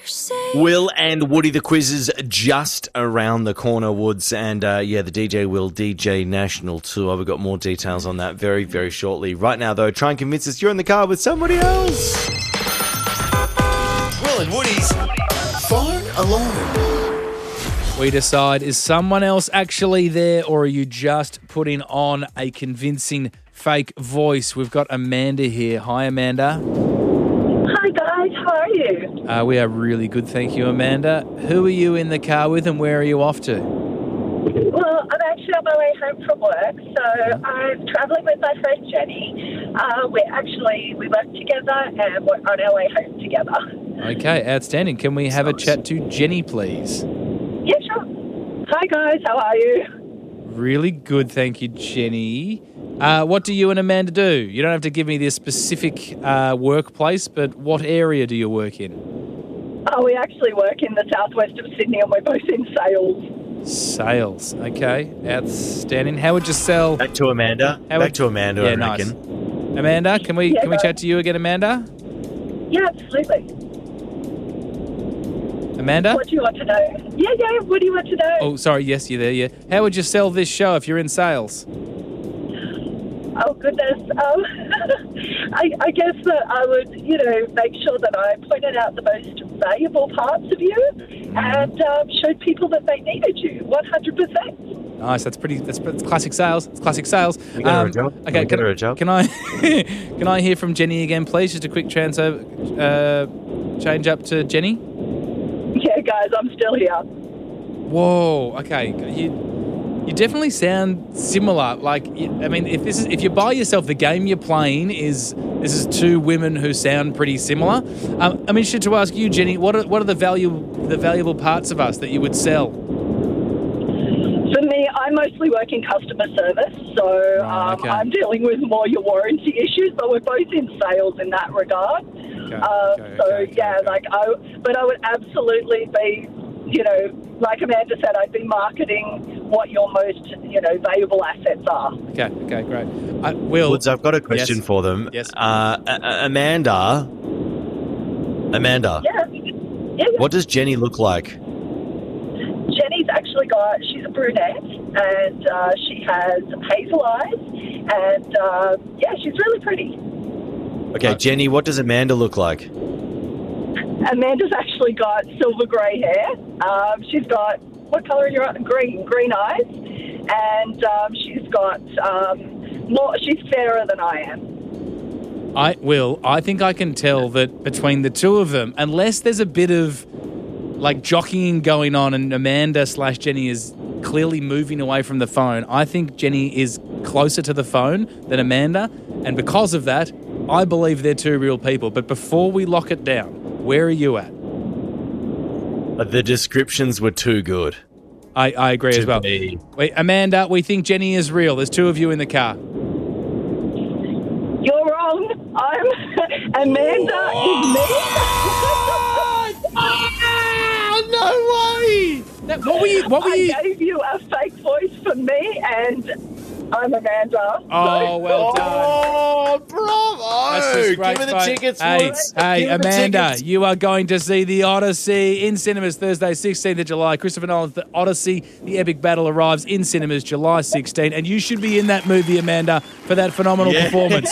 Will and Woody, the quiz is just around the corner, Woods. And, the DJ Will DJ National Tour. We've got more details on that very, very shortly. Right now, though, try and convince us you're in the car with somebody else. Will and Woody's Phone Alarm. We decide, is someone else actually there, or are you just putting on a convincing fake voice? We've got Amanda here. Hi, Amanda. Hi guys, how are you? We are really good, thank you, Amanda. Who are you in the car with and where are you off to? Well, I'm actually on my way home from work, so I'm travelling with my friend Jenny. We work together and we're on our way home together. Okay, outstanding. Can we have a chat to Jenny, please? Yeah, sure. Hi guys, how are you? Really good, thank you, Jenny. What do you and Amanda do? You don't have to give me the specific workplace, but what area do you work in? Oh, we actually work in the southwest of Sydney and we're both in sales. Sales, okay, outstanding. How would you sell? Back to Amanda. Yeah, I nice. reckon. Amanda, can we chat to you again, Amanda? Yeah, absolutely. Amanda? What do you want to know? Yeah, what do you want to know? Oh, sorry, yes, you're there, yeah. How would you sell this show if you're in sales? Oh, goodness. I guess that I would, make sure that I pointed out the most valuable parts of you and showed people that they needed you, 100%. Nice, that's classic sales. It's classic sales. You got her a job. Okay, Get her a job. Can I can I hear from Jenny again, please? Just a quick change up to Jenny. Yeah, guys, I'm still here. Whoa, okay. You definitely sound similar. Like, if you're by yourself, the game you're playing is two women who sound pretty similar. I'm interested to ask you, Jenny, what are the valuable parts of us that you would sell? For me, I mostly work in customer service, so I'm dealing with more your warranty issues, but we're both in sales in that regard. But I would absolutely be, like Amanda said, I'd be marketing what your most, valuable assets are. Okay, great. Will, Woods, I've got a question for them. Yes. Amanda. Yeah. What does Jenny look like? Jenny's actually she's a brunette and she has hazel eyes and, she's really pretty. Okay, Jenny, what does Amanda look like? Amanda's actually got silver grey hair. She's got, what colour are you on? Green eyes. And she's got she's fairer than I am. I think I can tell that between the two of them, unless there's a bit of like jockeying going on and Amanda/Jenny is clearly moving away from the phone, I think Jenny is closer to the phone than Amanda. And because of that, I believe they're two real people. But before we lock it down, where are you at? The descriptions were too good. I agree as well. Wait, Amanda, we think Jenny is real. There's two of you in the car. You're wrong. Amanda is me. No way! What were you? I gave you a fake voice for me, and I'm Amanda. Oh, well done. Oh, bravo! That's just great, Give me the tickets, Woods. Hey, Amanda, you are going to see The Odyssey in cinemas Thursday, 16th of July. Christopher Nolan's The Odyssey, the epic battle, arrives in cinemas July 16, and you should be in that movie, Amanda, for that phenomenal performance.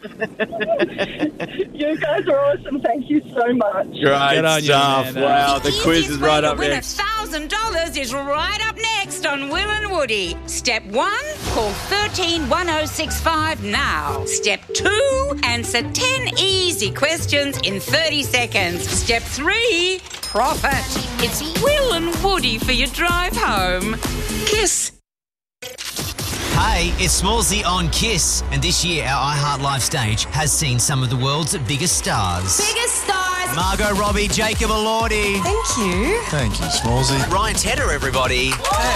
You guys are awesome. Thank you so much. Great stuff. Wow, the quiz is right up win next. $1,000 is right up next on Will and Woody. Step 1, call 131065 now. Step 2, answer 10 easy questions in 30 seconds. Step 3, profit. It's Will and Woody for your drive home. Kiss. Hey, it's Smallsy on Kiss, and this year our iHeart Live stage has seen some of the world's biggest stars. Biggest stars. Margot Robbie, Jacob Elordi. Thank you. Thank you, Smallsy. Ryan Tedder, everybody.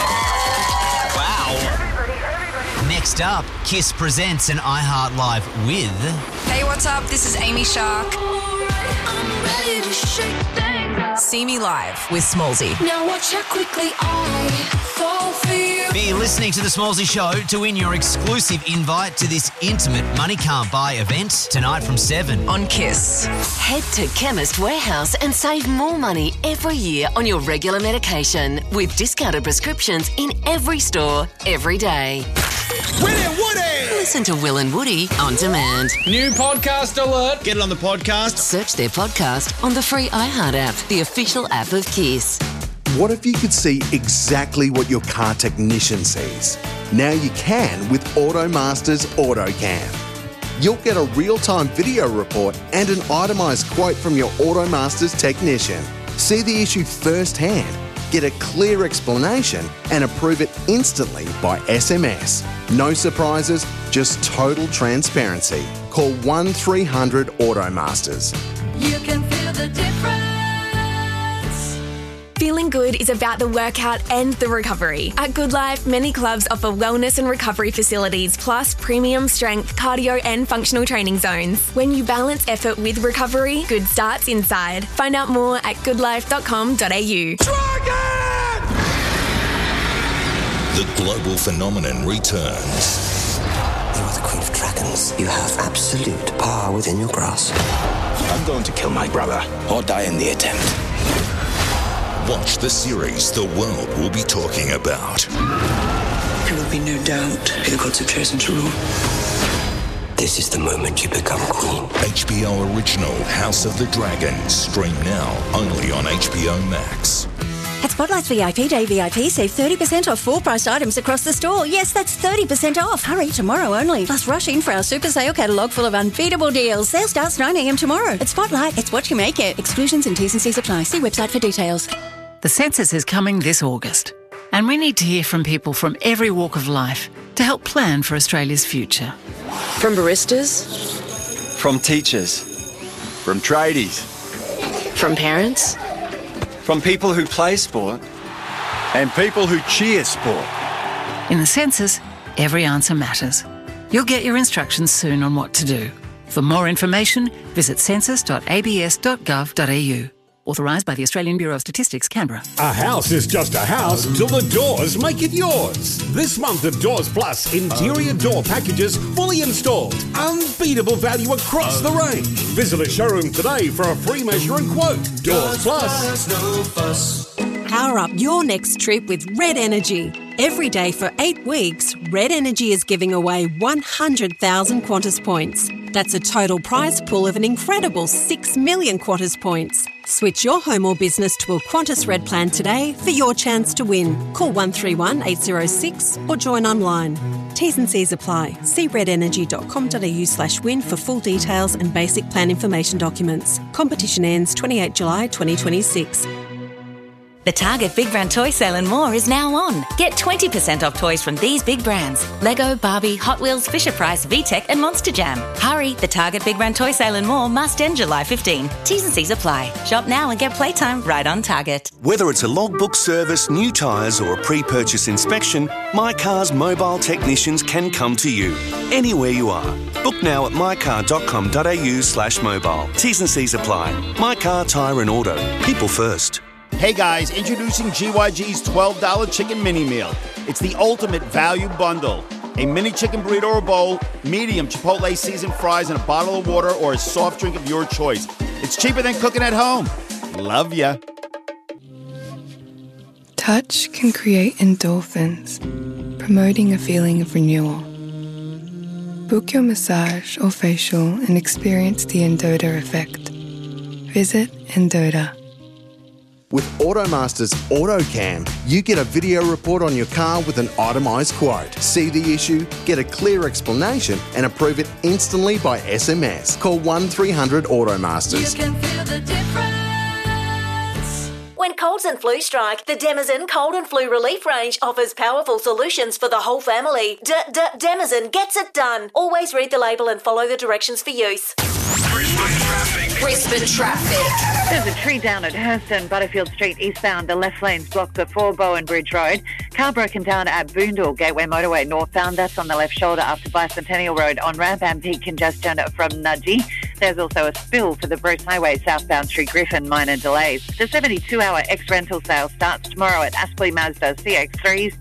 Wow. Next up, Kiss presents an iHeart Live with... Hey, what's up? This is Amy Shark. See Me Live with Smallsy. Now watch how quickly I fall for you. Be listening to The Smallsy Show to win your exclusive invite to this intimate Money Can't Buy event tonight from 7 On Kiss. Head to Chemist Warehouse and save more money every year on your regular medication with discounted prescriptions in every store, every day. Willie and Woody! Listen to Will and Woody on demand. New podcast alert. Get it on the podcast. Search their podcast on the free iHeart app, the official app of Kiss. What if you could see exactly what your car technician sees? Now you can with AutoMaster's AutoCam. You'll get a real-time video report and an itemised quote from your AutoMaster's technician. See the issue firsthand, get a clear explanation and approve it instantly by SMS. No surprises, just total transparency. Call 1300 AutoMasters. You can feel the difference. Feeling good is about the workout and the recovery. At Good Life, many clubs offer wellness and recovery facilities, plus premium strength, cardio and functional training zones. When you balance effort with recovery, good starts inside. Find out more at goodlife.com.au. The global phenomenon returns. You are the Queen of Dragons. You have absolute power within your grasp. I'm going to kill my brother or die in the attempt. Watch the series the world will be talking about. There will be no doubt who the gods have chosen to rule. This is the moment you become queen. HBO original House of the Dragon. Stream now only on HBO Max. At Spotlight's VIP Day VIP, save 30% off full-priced items across the store. Yes, that's 30% off. Hurry, tomorrow only. Plus, rush in for our super sale catalogue full of unbeatable deals. Sale starts 9 a.m. tomorrow. At Spotlight, it's what you make it. Exclusions and T's and C's apply. See website for details. The census is coming this August, and we need to hear from people from every walk of life to help plan for Australia's future. From baristas, from teachers, from tradies, from parents, from people who play sport, and people who cheer sport. In the census, every answer matters. You'll get your instructions soon on what to do. For more information, visit census.abs.gov.au. Authorised by the Australian Bureau of Statistics, Canberra. A house is just a house till the doors make it yours. This month of Doors Plus, interior door packages fully installed. Unbeatable value across the range. Visit a showroom today for a free measure and quote. Doors Plus. Power up your next trip with Red Energy. Every day for 8 weeks, Red Energy is giving away 100,000 Qantas points. That's a total prize pool of an incredible 6 million Qantas points. Switch your home or business to a Qantas Red plan today for your chance to win. Call 131 806 or join online. T's and C's apply. See redenergy.com.au/win for full details and basic plan information documents. Competition ends 28 July 2026. The Target Big Brand Toy Sale and More is now on. Get 20% off toys from these big brands: Lego, Barbie, Hot Wheels, Fisher-Price, VTech and Monster Jam. Hurry, the Target Big Brand Toy Sale and More must end July 15. T's and C's apply. Shop now and get playtime right on Target. Whether it's a logbook service, new tyres or a pre-purchase inspection, My Car's mobile technicians can come to you anywhere you are. Book now at mycar.com.au/mobile. T's and C's apply. My Car, Tyre and Auto. People first. Hey guys, introducing GYG's $12 chicken mini meal. It's the ultimate value bundle. A mini chicken burrito or bowl, medium Chipotle seasoned fries and a bottle of water or a soft drink of your choice. It's cheaper than cooking at home. Love ya. Touch can create endorphins, promoting a feeling of renewal. Book your massage or facial and experience the Endota effect. Visit Endota. With AutoMaster's AutoCam, you get a video report on your car with an itemised quote. See the issue, get a clear explanation and approve it instantly by SMS. Call 1300 AutoMasters. You can feel the difference. When colds and flu strike, the Demazen Cold and Flu Relief range offers powerful solutions for the whole family. Demazen gets it done. Always read the label and follow the directions for use. Brisbane traffic. There's a tree down at Hurston, Butterfield Street eastbound. The left lane's blocked before Bowen Bridge Road. Car broken down at Boondall, Gateway Motorway northbound. That's on the left shoulder after Bicentennial Road. On ramp and peak congestion from Nudgee. There's also a spill for the Bruce Highway southbound through Griffin, minor delays. The 72-hour ex-rental sale starts tomorrow at Aspley Mazda. CX-3s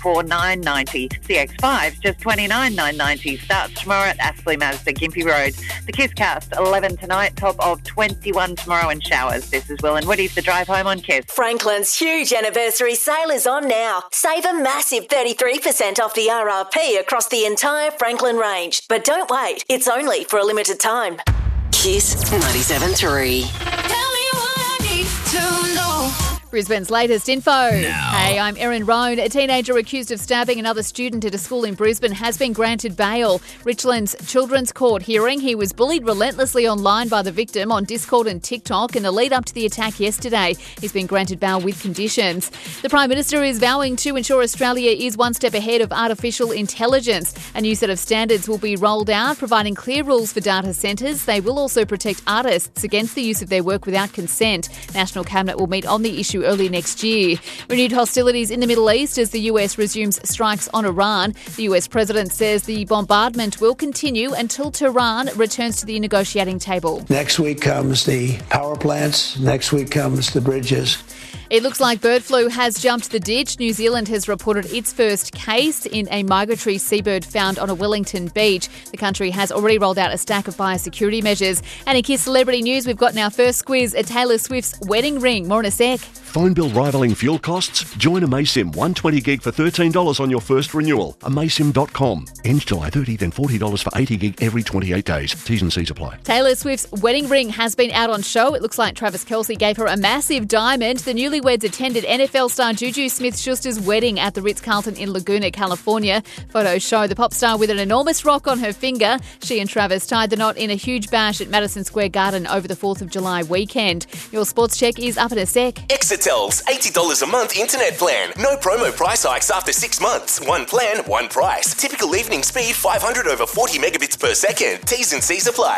$24,990. CX-5s just $29,990. Starts tomorrow at Aspley Mazda, Gympie Road. The Kisscast 11 tonight, top of 21 tomorrow and showers. This is Will and Woody for the drive home on Kiss. Franklin's huge anniversary sale is on now. Save a massive 33% off the RRP across the entire Franklin range. But don't wait, it's only for a limited time. Kiss 97.3. Tell me what I need to know. Brisbane's latest info. Hey, I'm Erin Roan. A teenager accused of stabbing another student at a school in Brisbane has been granted bail. Richland's Children's Court hearing. He was bullied relentlessly online by the victim on Discord and TikTok in the lead up to the attack yesterday. He's been granted bail with conditions. The Prime Minister is vowing to ensure Australia is one step ahead of artificial intelligence. A new set of standards will be rolled out, providing clear rules for data centres. They will also protect artists against the use of their work without consent. National Cabinet will meet on the issue early next year. Renewed hostilities in the Middle East as the US resumes strikes on Iran. The US president says the bombardment will continue until Tehran returns to the negotiating table. Next week comes the power plants. Next week comes the bridges. It looks like bird flu has jumped the ditch. New Zealand has reported its first case in a migratory seabird found on a Wellington beach. The country has already rolled out a stack of biosecurity measures. And in Kiss Celebrity News, we've got our first squiz at Taylor Swift's wedding ring. More in a sec. Phone bill rivalling fuel costs? Join Amasim 120 gig for $13 on your first renewal. Amasim.com. Ends July 30, then $40 for 80 gig every 28 days. T's and C's apply. Taylor Swift's wedding ring has been out on show. It looks like Travis Kelce gave her a massive diamond. The newlyweds attended NFL star Juju Smith-Schuster's wedding at the Ritz-Carlton in Laguna, California. Photos show the pop star with an enormous rock on her finger. She and Travis tied the knot in a huge bash at Madison Square Garden over the 4th of July weekend. Your sports check is up in a sec. Exitel's $80 a month internet plan. No promo price hikes after 6 months. One plan, one price. Typical evening speed 500 over 40 megabits per second. T's and C's apply.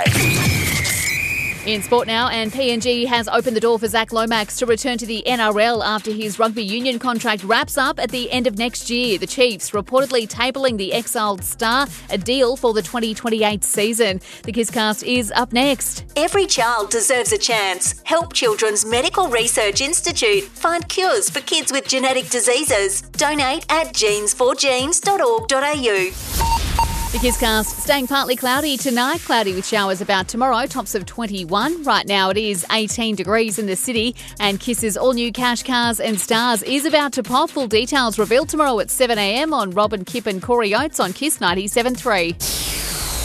In sport now, and PNG has opened the door for Zach Lomax to return to the NRL after his rugby union contract wraps up at the end of next year. The Chiefs reportedly tabling the exiled star a deal for the 2028 season. The Kisscast is up next. Every child deserves a chance. Help Children's Medical Research Institute find cures for kids with genetic diseases. Donate at genes4genes.org.au. The Kisscast staying partly cloudy tonight, cloudy with showers about tomorrow, tops of 21. Right now it is 18 degrees in the city, and Kiss's all-new Cash Cars and Stars is about to pop. Full details revealed tomorrow at 7am on Rob and Kip and Corey Oates on Kiss 97.3.